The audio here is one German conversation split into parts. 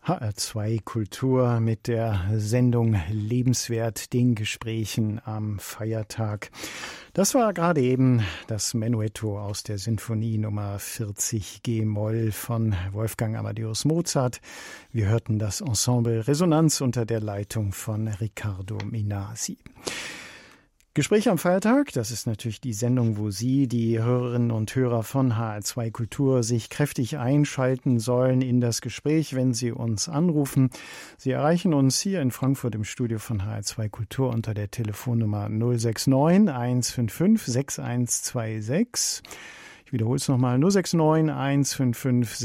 HR2 Kultur mit der Sendung Lebenswert, den Gesprächen am Feiertag. Das war gerade eben das Menuetto aus der Sinfonie Nummer 40 G-Moll von Wolfgang Amadeus Mozart. Wir hörten das Ensemble Resonanz unter der Leitung von Riccardo Minasi. Gespräch am Feiertag, das ist natürlich die Sendung, wo Sie, die Hörerinnen und Hörer von HR2 Kultur, sich kräftig einschalten sollen in das Gespräch, wenn Sie uns anrufen. Sie erreichen uns hier in Frankfurt im Studio von HR2 Kultur unter der Telefonnummer 069 155 6126. Ich wiederhole es nochmal, 069 155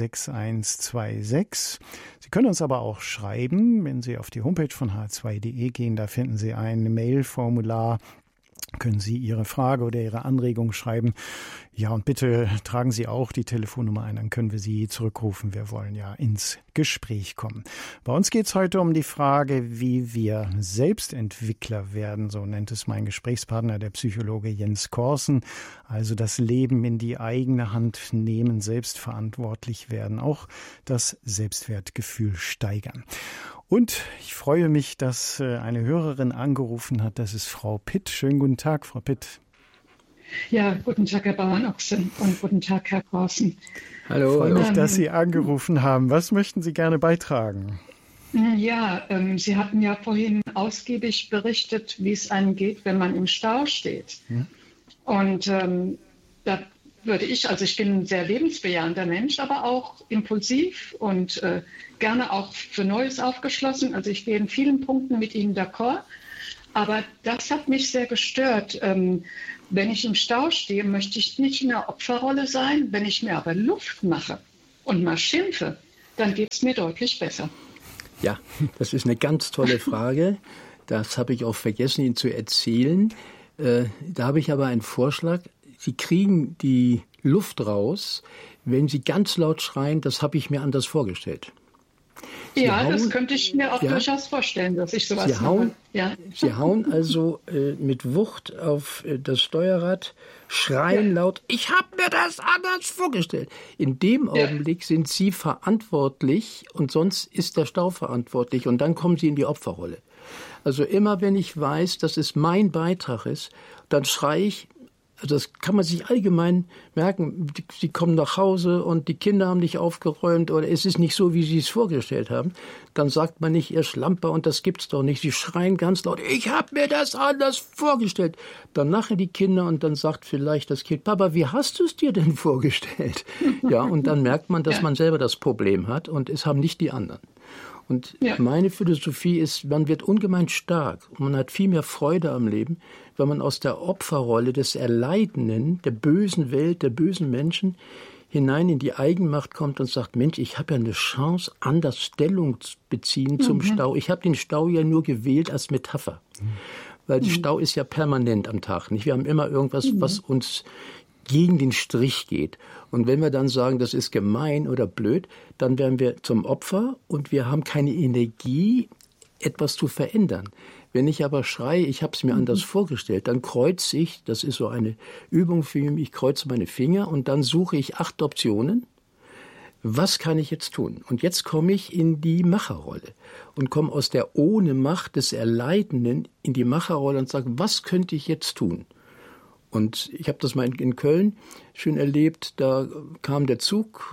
6126. Sie können uns aber auch schreiben, wenn Sie auf die Homepage von hr2.de gehen, da finden Sie ein Mailformular. Können Sie Ihre Frage oder Ihre Anregung schreiben. Ja, und bitte tragen Sie auch die Telefonnummer ein, dann können wir Sie zurückrufen. Wir wollen ja ins Gespräch kommen. Bei uns geht es heute um die Frage, wie wir Selbstentwickler werden, so nennt es mein Gesprächspartner, der Psychologe Jens Korsen. Also das Leben in die eigene Hand nehmen, selbstverantwortlich werden, auch das Selbstwertgefühl steigern. Und ich freue mich, dass eine Hörerin angerufen hat. Das ist Frau Pitt. Schönen guten Tag, Frau Pitt. Ja, guten Tag, Herr Bauernochsen, und guten Tag, Herr Korsen. Hallo. Ich freue mich, dass Sie angerufen haben. Was möchten Sie gerne beitragen? Ja, Sie hatten ja vorhin ausgiebig berichtet, wie es einem geht, wenn man im Stau steht. Hm. Und da würde ich bin ein sehr lebensbejahender Mensch, aber auch impulsiv und gerne auch für Neues aufgeschlossen. Also ich gehe in vielen Punkten mit Ihnen d'accord. Aber das hat mich sehr gestört. Wenn ich im Stau stehe, möchte ich nicht in der Opferrolle sein. Wenn ich mir aber Luft mache und mal schimpfe, dann geht es mir deutlich besser. Ja, das ist eine ganz tolle Frage. Das habe ich auch vergessen, Ihnen zu erzählen. Da habe ich aber einen Vorschlag. Sie kriegen die Luft raus, wenn Sie ganz laut schreien, das habe ich mir anders vorgestellt. Das könnte ich mir auch durchaus vorstellen, dass ich sowas mache. Ja. Sie hauen also mit Wucht auf das Steuerrad, schreien laut, ich habe mir das anders vorgestellt. In dem Augenblick sind Sie verantwortlich und sonst ist der Stau verantwortlich und dann kommen Sie in die Opferrolle. Also immer, wenn ich weiß, dass es mein Beitrag ist, dann schreie ich. Also das kann man sich allgemein merken. Sie kommen nach Hause und die Kinder haben nicht aufgeräumt oder es ist nicht so, wie sie es vorgestellt haben. Dann sagt man nicht, ihr Schlamper, und das gibt's doch nicht. Sie schreien ganz laut, ich habe mir das anders vorgestellt. Dann lachen die Kinder und dann sagt vielleicht das Kind, Papa, wie hast du es dir denn vorgestellt? Ja, und dann merkt man, dass man selber das Problem hat und es haben nicht die anderen. Und meine Philosophie ist, man wird ungemein stark und man hat viel mehr Freude am Leben, wenn man aus der Opferrolle des Erleidenden, der bösen Welt, der bösen Menschen hinein in die Eigenmacht kommt und sagt, Mensch, ich habe ja eine Chance, anders Stellung zu beziehen zum Stau. Ich habe den Stau ja nur gewählt als Metapher, weil der Stau ist ja permanent am Tag. Nicht? Wir haben immer irgendwas, was uns gegen den Strich geht. Und wenn wir dann sagen, das ist gemein oder blöd, dann werden wir zum Opfer und wir haben keine Energie, etwas zu verändern. Wenn ich aber schreie, ich habe es mir anders vorgestellt, dann kreuze ich, das ist so eine Übung für mich, ich kreuze meine Finger und dann suche ich 8 Optionen. Was kann ich jetzt tun? Und jetzt komme ich in die Macherrolle und komme aus der ohne Macht des Erleidenden in die Macherrolle und sage, was könnte ich jetzt tun? Und ich habe das mal in Köln schön erlebt, da kam der Zug,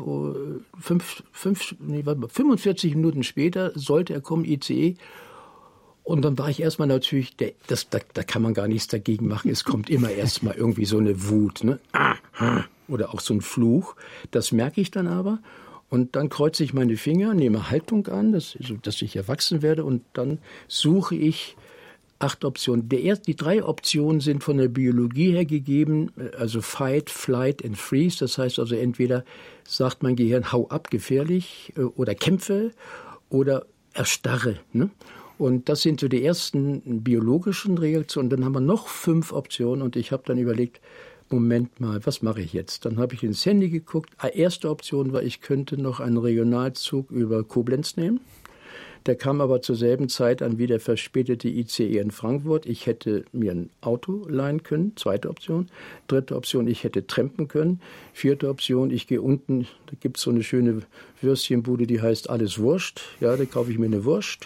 45 Minuten später sollte er kommen, ICE. Und dann war ich erstmal natürlich, da kann man gar nichts dagegen machen, es kommt immer erstmal irgendwie so eine Wut, ne? Oder auch so ein Fluch, das merke ich dann aber. Und dann kreuze ich meine Finger, nehme Haltung an, dass ich erwachsen werde und dann suche ich 8 Optionen. Die 3 Optionen sind von der Biologie her gegeben, also Fight, Flight and Freeze. Das heißt also entweder sagt mein Gehirn, hau ab, gefährlich, oder kämpfe oder erstarre. Ne? Und das sind so die ersten biologischen Reaktionen. Dann haben wir noch 5 Optionen und ich habe dann überlegt, Moment mal, was mache ich jetzt? Dann habe ich ins Handy geguckt. Erste Option war, ich könnte noch einen Regionalzug über Koblenz nehmen. Der kam aber zur selben Zeit an wie der verspätete ICE in Frankfurt. Ich hätte mir ein Auto leihen können, zweite Option. Dritte Option, ich hätte trampen können. Vierte Option, ich gehe unten, da gibt es so eine schöne Würstchenbude, die heißt Alles Wurst. Ja, da kaufe ich mir eine Wurst.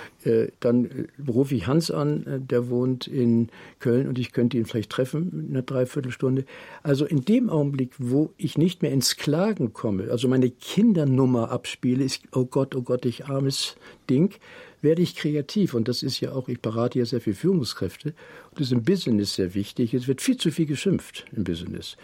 Dann rufe ich Hans an, der wohnt in Köln und ich könnte ihn vielleicht treffen in einer Dreiviertelstunde. Also in dem Augenblick, wo ich nicht mehr ins Klagen komme, also meine Kindernummer abspiele, ist, oh Gott, ich armes Ding, werde ich kreativ. Und das ist ja auch, ich berate ja sehr viele Führungskräfte. Und das ist im Business sehr wichtig. Es wird viel zu viel geschimpft im Business.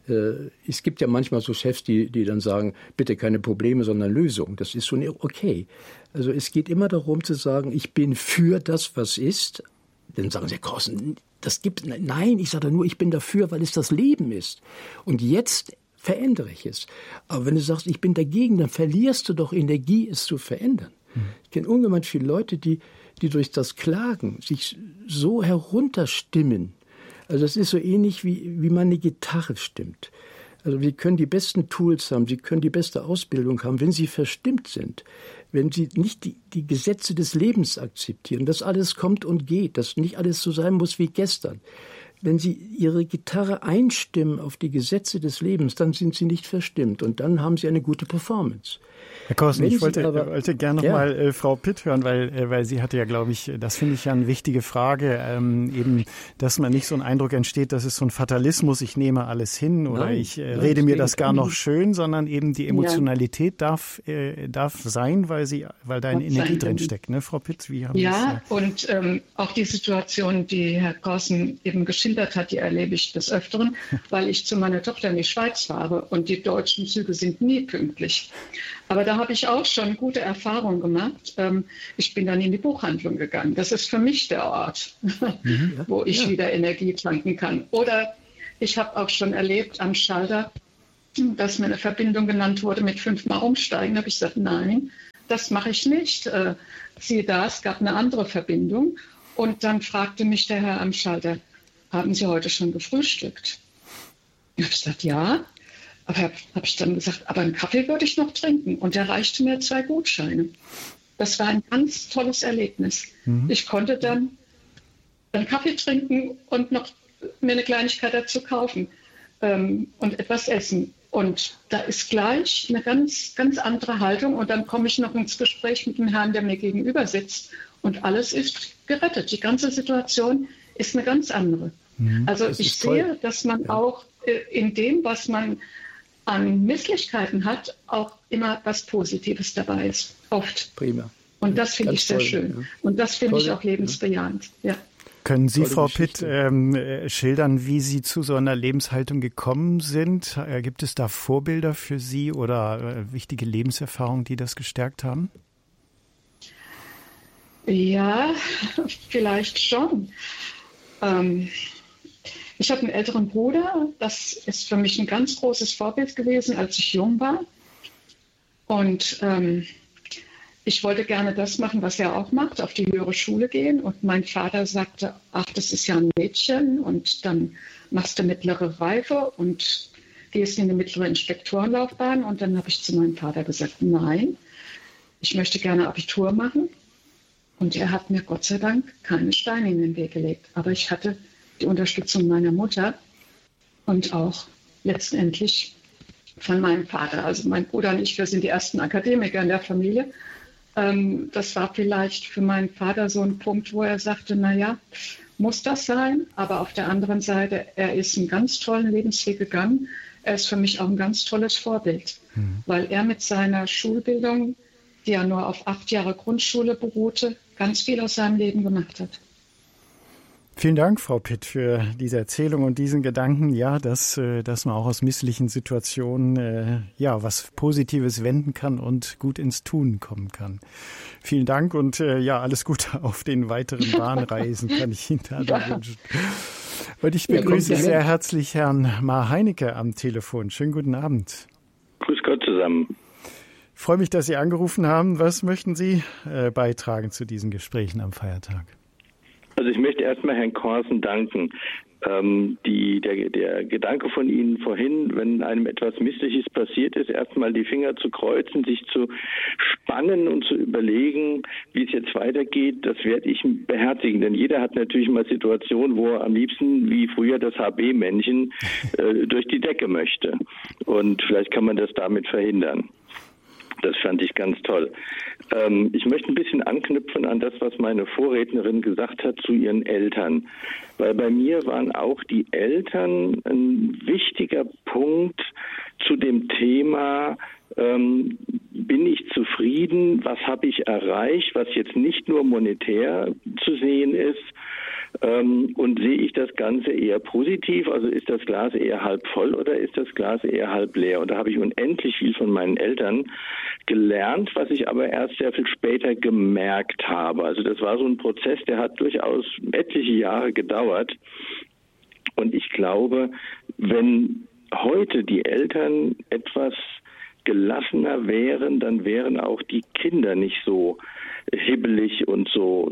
Es gibt ja manchmal so Chefs, die dann sagen, bitte keine Probleme, sondern Lösungen. Das ist schon okay. Also es geht immer darum zu sagen, ich bin für das, was ist. Dann sagen sie, Carsten, das gibt's. Nein, ich sage nur, ich bin dafür, weil es das Leben ist. Und jetzt verändere ich es. Aber wenn du sagst, ich bin dagegen, dann verlierst du doch Energie, es zu verändern. Ich kenne ungemein viele Leute, die durch das Klagen sich so herunterstimmen. Also das ist so ähnlich, wie man eine Gitarre stimmt. Also wir können die besten Tools haben, sie können die beste Ausbildung haben, wenn sie verstimmt sind. Wenn sie nicht die Gesetze des Lebens akzeptieren, dass alles kommt und geht, dass nicht alles so sein muss wie gestern. Wenn sie ihre Gitarre einstimmen auf die Gesetze des Lebens, dann sind sie nicht verstimmt und dann haben sie eine gute Performance. Herr Carsten, ich wollte gerne noch mal Frau Pitt hören, weil sie hatte ja, glaube ich, das finde ich ja eine wichtige Frage, eben, dass man nicht so einen Eindruck entsteht, dass es so ein Fatalismus, ich nehme alles hin oder ich rede mir das gar noch schön, sondern eben die Emotionalität darf sein, weil da eine Energie drin steckt. Ne, Frau Pitt, wie haben Sie das? Und auch die Situation, die Herr Carsten eben geschildert hat, die erlebe ich des Öfteren, weil ich zu meiner Tochter in die Schweiz fahre und die deutschen Züge sind nie pünktlich. Aber da habe ich auch schon gute Erfahrungen gemacht. Ich bin dann in die Buchhandlung gegangen. Das ist für mich der Ort, wo ich wieder Energie tanken kann. Oder ich habe auch schon erlebt am Schalter, dass mir eine Verbindung genannt wurde mit 5-mal umsteigen. Da habe ich gesagt, nein, das mache ich nicht. Siehe da, es gab eine andere Verbindung. Und dann fragte mich der Herr am Schalter, haben Sie heute schon gefrühstückt? Ich habe gesagt, ja. Aber habe ich dann gesagt, aber einen Kaffee würde ich noch trinken. Und er reichte mir 2 Gutscheine. Das war ein ganz tolles Erlebnis. Ich konnte dann einen Kaffee trinken und noch mir eine Kleinigkeit dazu kaufen und etwas essen. Und da ist gleich eine ganz, ganz andere Haltung. Und dann komme ich noch ins Gespräch mit dem Herrn, der mir gegenüber sitzt. Und alles ist gerettet. Die ganze Situation ist eine ganz andere. Also ich sehe, dass man auch in dem, was man an Misslichkeiten hat, auch immer was Positives dabei ist. Oft. Prima. Und das finde ich sehr schön. Ja. Und das finde ich auch lebensbejahend. Ja. Können Sie, Frau Pitt, schildern, wie Sie zu so einer Lebenshaltung gekommen sind? Gibt es da Vorbilder für Sie oder wichtige Lebenserfahrungen, die das gestärkt haben? Ja, vielleicht schon. Ich habe einen älteren Bruder, das ist für mich ein ganz großes Vorbild gewesen, als ich jung war. Und ich wollte gerne das machen, was er auch macht, auf die höhere Schule gehen. Und mein Vater sagte, ach, das ist ja ein Mädchen und dann machst du mittlere Reife und gehst in die mittlere Inspektorenlaufbahn. Und dann habe ich zu meinem Vater gesagt, nein, ich möchte gerne Abitur machen. Und er hat mir Gott sei Dank keine Steine in den Weg gelegt. Aber ich hatte die Unterstützung meiner Mutter und auch letztendlich von meinem Vater. Also mein Bruder und ich, wir sind die ersten Akademiker in der Familie. Das war vielleicht für meinen Vater so ein Punkt, wo er sagte, naja, muss das sein? Aber auf der anderen Seite, er ist einen ganz tollen Lebensweg gegangen. Er ist für mich auch ein ganz tolles Vorbild, weil er mit seiner Schulbildung, die ja nur auf 8 Jahre Grundschule beruhte, ganz viel aus seinem Leben gemacht hat. Vielen Dank, Frau Pitt, für diese Erzählung und diesen Gedanken, ja, dass man auch aus misslichen Situationen was Positives wenden kann und gut ins Tun kommen kann. Vielen Dank und alles Gute auf den weiteren Bahnreisen kann ich Ihnen da wünschen. Und ich begrüße sehr herzlich Herrn Mar Heinecke am Telefon. Schönen guten Abend. Grüß Gott zusammen. Ich freue mich, dass Sie angerufen haben. Was möchten Sie beitragen zu diesen Gesprächen am Feiertag? Also ich möchte erstmal Herrn Korsen danken. Der Gedanke von Ihnen vorhin, wenn einem etwas Missliches passiert ist, erstmal die Finger zu kreuzen, sich zu spannen und zu überlegen, wie es jetzt weitergeht, das werde ich beherzigen. Denn jeder hat natürlich mal Situationen, wo er am liebsten, wie früher das HB-Männchen, durch die Decke möchte. Und vielleicht kann man das damit verhindern. Das fand ich ganz toll. Ich möchte ein bisschen anknüpfen an das, was meine Vorrednerin gesagt hat zu ihren Eltern. Weil bei mir waren auch die Eltern ein wichtiger Punkt zu dem Thema, bin ich zufrieden, was habe ich erreicht, was jetzt nicht nur monetär zu sehen ist, und sehe ich das Ganze eher positiv, also ist das Glas eher halb voll oder ist das Glas eher halb leer? Und da habe ich unendlich viel von meinen Eltern gelernt, was ich aber erst sehr viel später gemerkt habe. Also das war so ein Prozess, der hat durchaus etliche Jahre gedauert. Und ich glaube, wenn heute die Eltern etwas gelassener wären, dann wären auch die Kinder nicht so hibbelig und so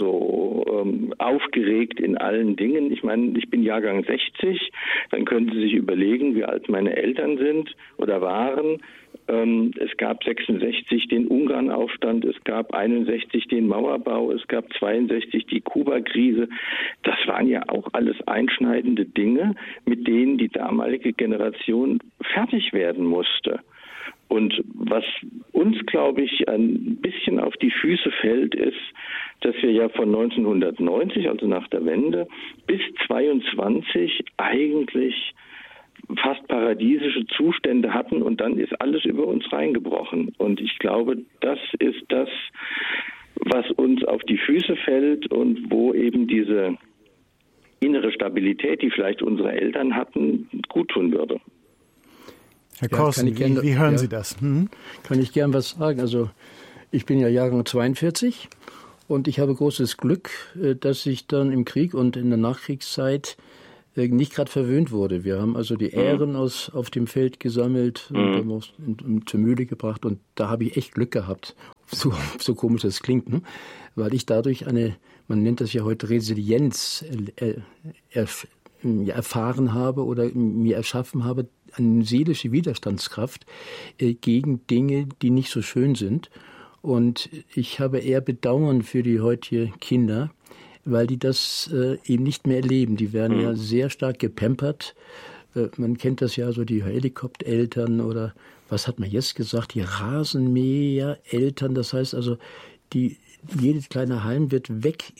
aufgeregt in allen Dingen. Ich meine, ich bin Jahrgang 60, dann können Sie sich überlegen, wie alt meine Eltern sind oder waren. Es gab 66 den Ungarnaufstand, es gab 61 den Mauerbau, es gab 62 die Kuba-Krise. Das waren ja auch alles einschneidende Dinge, mit denen die damalige Generation fertig werden musste. Und was uns, glaube ich, ein bisschen auf die Füße fällt, ist, dass wir ja von 1990, also nach der Wende, bis 22 eigentlich fast paradiesische Zustände hatten und dann ist alles über uns reingebrochen. Und ich glaube, das ist das, was uns auf die Füße fällt und wo eben diese innere Stabilität, die vielleicht unsere Eltern hatten, gut tun würde. Herr Korsen, wie hören Sie das? Kann ich gern was sagen. Also ich bin ja Jahrgang 42 und ich habe großes Glück, dass ich dann im Krieg und in der Nachkriegszeit nicht gerade verwöhnt wurde. Wir haben also die Ähren auf dem Feld gesammelt und zur Mühle gebracht und da habe ich echt Glück gehabt. So komisch das klingt, ne? Weil ich dadurch man nennt das ja heute Resilienz, erfahren habe oder mir erschaffen habe, eine seelische Widerstandskraft gegen Dinge, die nicht so schön sind. Und ich habe eher Bedauern für die heutigen Kinder, weil die das eben nicht mehr erleben. Die werden ja sehr stark gepampert. Man kennt das ja so, die Helikoptereltern oder was hat man jetzt gesagt, die Rasenmähereltern. Das heißt also, jedes kleine Halm wird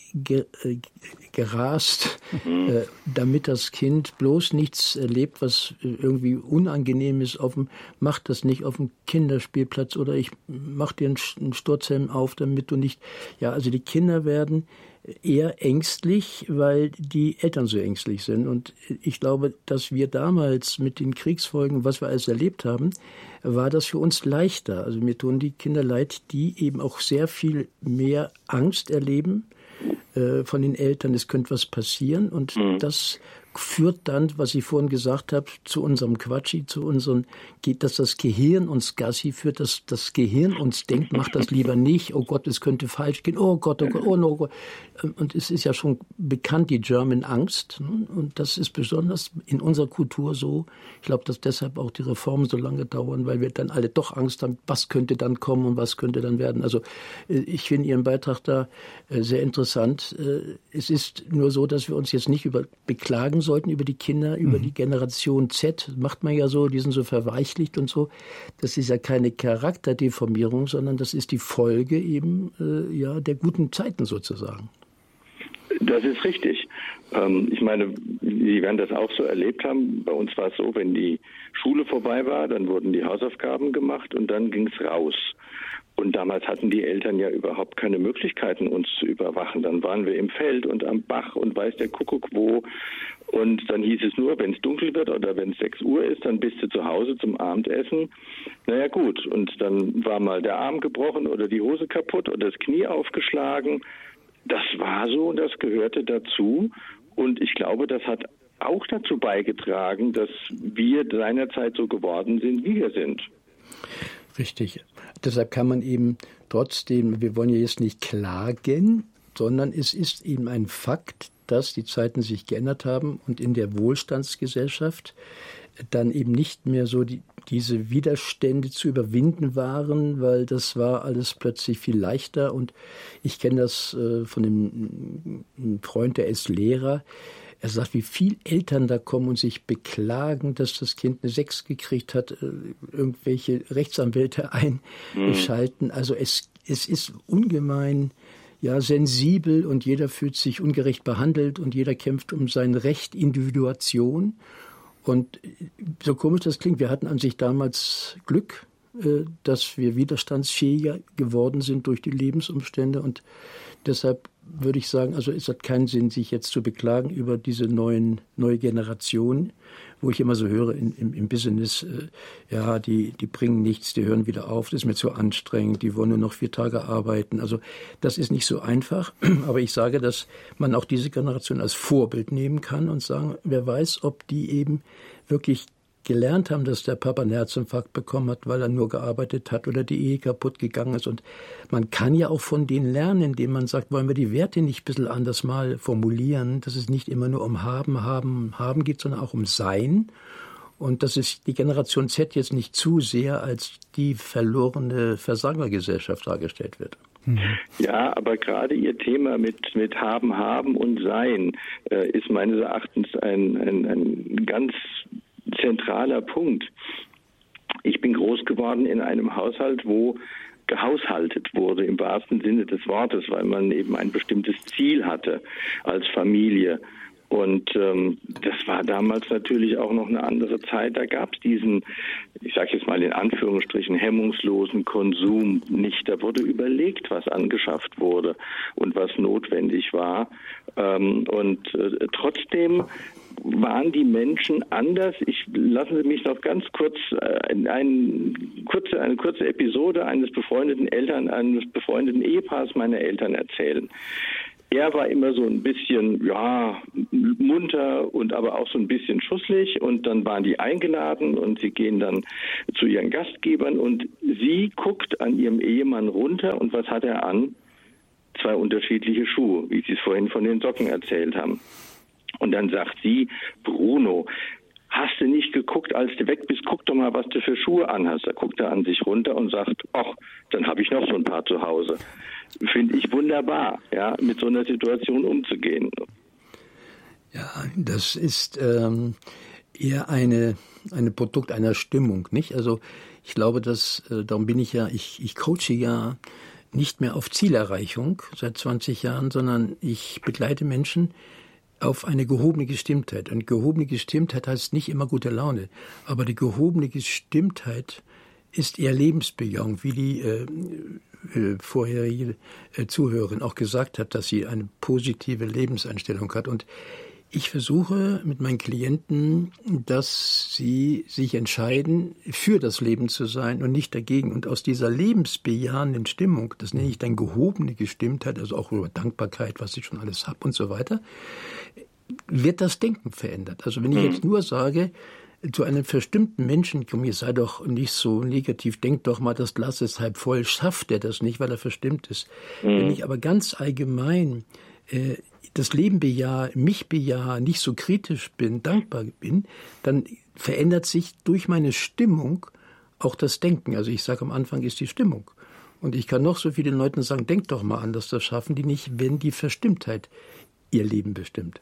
weggerast, damit das Kind bloß nichts erlebt, was irgendwie unangenehm ist. Macht das nicht auf dem Kinderspielplatz oder ich mach dir einen Sturzhelm auf, damit du nicht... Ja, also die Kinder werden eher ängstlich, weil die Eltern so ängstlich sind. Und ich glaube, dass wir damals mit den Kriegsfolgen, was wir alles erlebt haben, war das für uns leichter. Also mir tun die Kinder leid, die eben auch sehr viel mehr Angst erleben von den Eltern. Es könnte was passieren und das führt dann, was ich vorhin gesagt habe, zu unserem Quatschi, dass das Gehirn uns Gassi führt, dass das Gehirn uns denkt, mach das lieber nicht, oh Gott, es könnte falsch gehen, oh Gott, oh no Gott. Und es ist ja schon bekannt, die German Angst. Und das ist besonders in unserer Kultur so. Ich glaube, dass deshalb auch die Reformen so lange dauern, weil wir dann alle doch Angst haben, was könnte dann kommen und was könnte dann werden. Also ich finde Ihren Beitrag da sehr interessant. Es ist nur so, dass wir uns jetzt nicht beklagen sollten über die Kinder, über die Generation Z. Das macht man ja so, die sind so verweichlicht und so. Das ist ja keine Charakterdeformierung, sondern das ist die Folge eben der guten Zeiten sozusagen. Das ist richtig. Ich meine, Sie werden das auch so erlebt haben. Bei uns war es so, wenn die Schule vorbei war, dann wurden die Hausaufgaben gemacht und dann ging es raus. Und damals hatten die Eltern ja überhaupt keine Möglichkeiten, uns zu überwachen. Dann waren wir im Feld und am Bach und weiß der Kuckuck wo. Und dann hieß es nur, wenn es dunkel wird oder wenn es 6 Uhr ist, dann bist du zu Hause zum Abendessen. Naja gut, und dann war mal der Arm gebrochen oder die Hose kaputt oder das Knie aufgeschlagen. Das war so und das gehörte dazu. Und ich glaube, das hat auch dazu beigetragen, dass wir seinerzeit so geworden sind, wie wir sind. Richtig. Deshalb kann man eben trotzdem, wir wollen ja jetzt nicht klagen, sondern es ist eben ein Fakt, dass die Zeiten sich geändert haben und in der Wohlstandsgesellschaft dann eben nicht mehr so diese Widerstände zu überwinden waren, weil das war alles plötzlich viel leichter. Und ich kenne das von einem Freund, der ist Lehrer. Er sagt, wie viele Eltern da kommen und sich beklagen, dass das Kind eine 6 gekriegt hat, irgendwelche Rechtsanwälte einschalten. Also es ist ungemein sensibel und jeder fühlt sich ungerecht behandelt und jeder kämpft um sein Recht Individuation. Und so komisch das klingt, wir hatten an sich damals Glück, dass wir widerstandsfähiger geworden sind durch die Lebensumstände. Und deshalb würde ich sagen, also es hat keinen Sinn, sich jetzt zu beklagen über diese neue Generation, wo ich immer so höre im Business, die bringen nichts, die hören wieder auf, das ist mir zu anstrengend, die wollen nur noch 4 Tage arbeiten. Also das ist nicht so einfach, aber ich sage, dass man auch diese Generation als Vorbild nehmen kann und sagen, wer weiß, ob die eben wirklich gelernt haben, dass der Papa einen Herzinfarkt bekommen hat, weil er nur gearbeitet hat oder die Ehe kaputt gegangen ist. Und man kann ja auch von denen lernen, indem man sagt, wollen wir die Werte nicht ein bisschen anders mal formulieren, dass es nicht immer nur um Haben geht, sondern auch um Sein. Und dass es die Generation Z jetzt nicht zu sehr als die verlorene Versagergesellschaft dargestellt wird. Ja, aber gerade Ihr Thema mit Haben und Sein ist meines Erachtens ein ganz zentraler Punkt. Ich bin groß geworden in einem Haushalt, wo gehaushaltet wurde im wahrsten Sinne des Wortes, weil man eben ein bestimmtes Ziel hatte als Familie. Und das war damals natürlich auch noch eine andere Zeit. Da gab es diesen, ich sage jetzt mal in Anführungsstrichen, hemmungslosen Konsum nicht. Da wurde überlegt, was angeschafft wurde und was notwendig war. Trotzdem waren die Menschen anders. Lassen Sie mich noch ganz kurz eine kurze Episode eines befreundeten Ehepaars meiner Eltern erzählen. Er war immer so ein bisschen, munter und aber auch so ein bisschen schusselig, und dann waren die eingeladen und sie gehen dann zu ihren Gastgebern und sie guckt an ihrem Ehemann runter, und was hat er an? 2 unterschiedliche Schuhe, wie Sie es vorhin von den Socken erzählt haben. Und dann sagt sie, Bruno, hast du nicht geguckt, als du weg bist, guck doch mal, was du für Schuhe anhast. Da guckt er an sich runter und sagt, ach, dann habe ich noch so ein paar zu Hause. Finde ich wunderbar, mit so einer Situation umzugehen. Ja, das ist eher eine Produkt einer Stimmung, nicht? Also ich glaube, dass darum bin ich ich coache ja nicht mehr auf Zielerreichung seit 20 Jahren, sondern ich begleite Menschen auf eine gehobene Gestimmtheit. Und gehobene Gestimmtheit heißt nicht immer gute Laune, aber die gehobene Gestimmtheit ist eher Lebensbejahung, wie die vorherige Zuhörerin auch gesagt hat, dass sie eine positive Lebenseinstellung hat. Und ich versuche mit meinen Klienten, dass sie sich entscheiden, für das Leben zu sein und nicht dagegen. Und aus dieser lebensbejahenden Stimmung, das nenne ich dann gehobene Gestimmtheit, also auch über Dankbarkeit, was ich schon alles habe und so weiter, wird das Denken verändert. Also wenn ich jetzt nur sage, zu einem verstimmten Menschen, komm, ihr sei doch nicht so negativ, denkt doch mal, das Glas ist halb voll, schafft er das nicht, weil er verstimmt ist. Wenn ich aber ganz allgemein das Leben bejahe, mich bejahe, nicht so kritisch bin, dankbar bin, dann verändert sich durch meine Stimmung auch das Denken. Also ich sage, am Anfang ist die Stimmung. Und ich kann noch so vielen Leuten sagen, denkt doch mal an, das schaffen die nicht, wenn die Verstimmtheit ihr Leben bestimmt.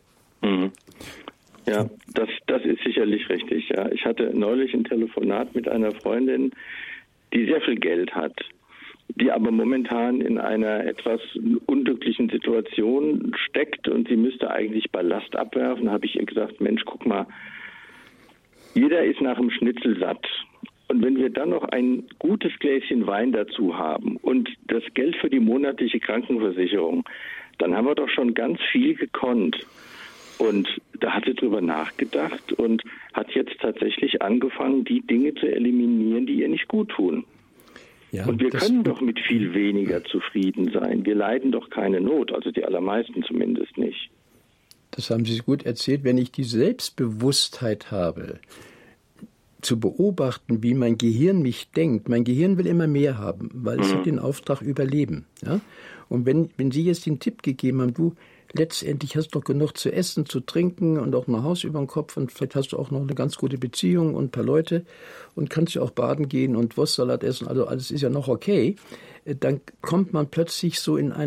Ja, das ist sicherlich richtig. Ja. Ich hatte neulich ein Telefonat mit einer Freundin, die sehr viel Geld hat, die aber momentan in einer etwas unglücklichen Situation steckt und sie müsste eigentlich Ballast abwerfen. Da habe ich ihr gesagt, Mensch, guck mal, jeder ist nach dem Schnitzel satt. Und wenn wir dann noch ein gutes Gläschen Wein dazu haben und das Geld für die monatliche Krankenversicherung, dann haben wir doch schon ganz viel gekonnt. Und da hat sie drüber nachgedacht und hat jetzt tatsächlich angefangen, die Dinge zu eliminieren, die ihr nicht gut tun. Ja, und wir können doch mit viel weniger zufrieden sein. Wir leiden doch keine Not, also die allermeisten zumindest nicht. Das haben Sie gut erzählt. Wenn ich die Selbstbewusstheit habe, zu beobachten, wie mein Gehirn mich denkt. Mein Gehirn will immer mehr haben, weil es hat den Auftrag Überleben. Ja? Und wenn Sie jetzt den Tipp gegeben haben, du, letztendlich hast du doch genug zu essen, zu trinken und auch ein Haus über dem Kopf und vielleicht hast du auch noch eine ganz gute Beziehung und ein paar Leute und kannst ja auch baden gehen und Wurstsalat essen, also alles ist ja noch okay, dann kommt man plötzlich so in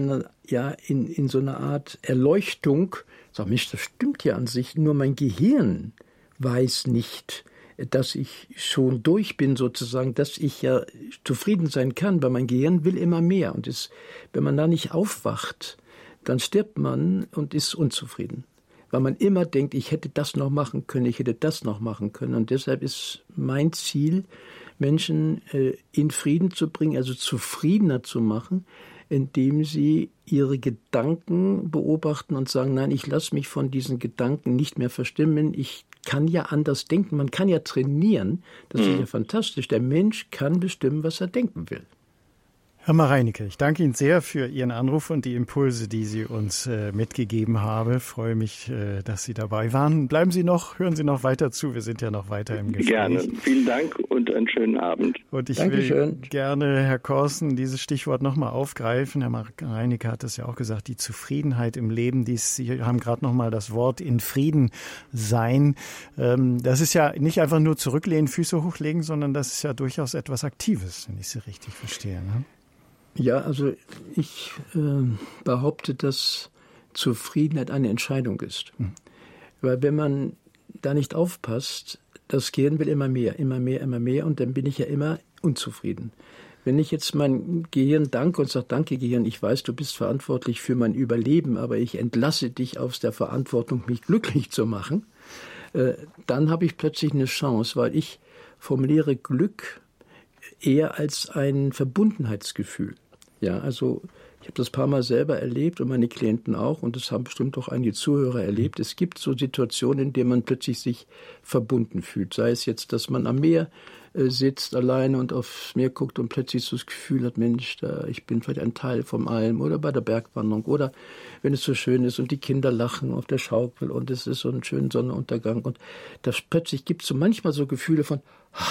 in so eine Art Erleuchtung, sagt, Mensch, das stimmt ja an sich, nur mein Gehirn weiß nicht, dass ich schon durch bin sozusagen, dass ich ja zufrieden sein kann, weil mein Gehirn will immer mehr und wenn man da nicht aufwacht, dann stirbt man und ist unzufrieden. Weil man immer denkt, ich hätte das noch machen können, ich hätte das noch machen können. Und deshalb ist mein Ziel, Menschen in Frieden zu bringen, also zufriedener zu machen, indem sie ihre Gedanken beobachten und sagen, nein, ich lasse mich von diesen Gedanken nicht mehr verstimmen, ich kann ja anders denken, man kann ja trainieren, das ist ja fantastisch. Der Mensch kann bestimmen, was er denken will. Herr Mareinecke, ich danke Ihnen sehr für Ihren Anruf und die Impulse, die Sie uns mitgegeben haben. Ich freue mich, dass Sie dabei waren. Bleiben Sie noch, hören Sie noch weiter zu. Wir sind ja noch weiter im Gespräch. Gerne. Vielen Dank und einen schönen Abend. Und ich will gerne, Herr Korsten, dieses Stichwort nochmal aufgreifen. Herr Mareinecke hat es ja auch gesagt, die Zufriedenheit im Leben. Sie haben gerade nochmal das Wort in Frieden sein. Das ist ja nicht einfach nur zurücklehnen, Füße hochlegen, sondern das ist ja durchaus etwas Aktives, wenn ich Sie richtig verstehe, ne? Ja, also ich behaupte, dass Zufriedenheit eine Entscheidung ist. Weil wenn man da nicht aufpasst, das Gehirn will immer mehr und dann bin ich ja immer unzufrieden. Wenn ich jetzt mein Gehirn danke und sage, danke Gehirn, ich weiß, du bist verantwortlich für mein Überleben, aber ich entlasse dich aus der Verantwortung, mich glücklich zu machen, dann habe ich plötzlich eine Chance, weil ich formuliere Glück eher als ein Verbundenheitsgefühl. Ja, also ich habe das ein paar Mal selber erlebt und meine Klienten auch und das haben bestimmt auch einige Zuhörer erlebt. Es gibt so Situationen, in denen man plötzlich sich verbunden fühlt. Sei es jetzt, dass man am Meer sitzt alleine und aufs Meer guckt und plötzlich so das Gefühl hat, Mensch, ich bin vielleicht ein Teil vom Allem oder bei der Bergwanderung oder wenn es so schön ist und die Kinder lachen auf der Schaukel und es ist so ein schöner Sonnenuntergang und da plötzlich gibt es so manchmal so Gefühle von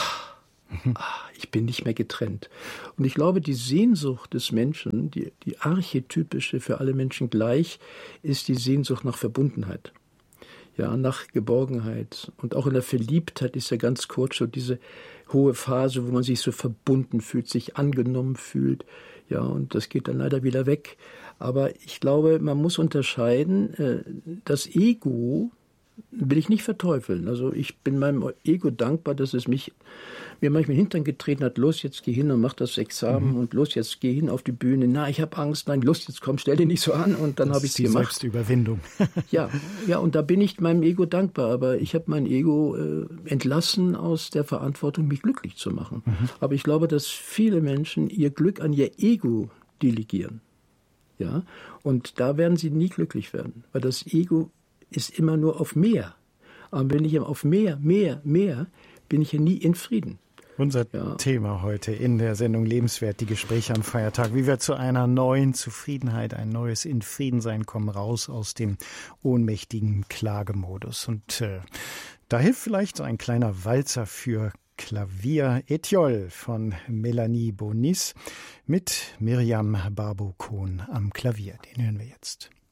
ich bin nicht mehr getrennt. Und ich glaube, die Sehnsucht des Menschen, die archetypische, für alle Menschen gleich, ist die Sehnsucht nach Verbundenheit. Ja, nach Geborgenheit. Und auch in der Verliebtheit ist ja ganz kurz so diese hohe Phase, wo man sich so verbunden fühlt, sich angenommen fühlt. Ja, und das geht dann leider wieder weg. Aber ich glaube, man muss unterscheiden, das Ego will ich nicht verteufeln. Also ich bin meinem Ego dankbar, dass es mir manchmal in den Hintern getreten hat, los, jetzt geh hin und mach das Examen und los, jetzt geh hin auf die Bühne. Na, ich habe Angst, nein, los, jetzt komm, stell dich nicht so an und dann habe ich es gemacht. Das ist die Selbstüberwindung. Ja, und da bin ich meinem Ego dankbar, aber ich habe mein Ego entlassen aus der Verantwortung, mich glücklich zu machen. Aber ich glaube, dass viele Menschen ihr Glück an ihr Ego delegieren. Ja, und da werden sie nie glücklich werden, weil das Ego ist immer nur auf mehr. Aber wenn ich auf mehr, bin ich ja nie in Frieden. Unser Thema heute in der Sendung Lebenswert, die Gespräche am Feiertag, wie wir zu einer neuen Zufriedenheit, ein neues In-Frieden-Sein kommen, raus aus dem ohnmächtigen Klagemodus. Und da hilft vielleicht so ein kleiner Walzer für Klavier, Etiol von Melanie Bonis mit Miriam Barbo-Kohn am Klavier. Den hören wir jetzt.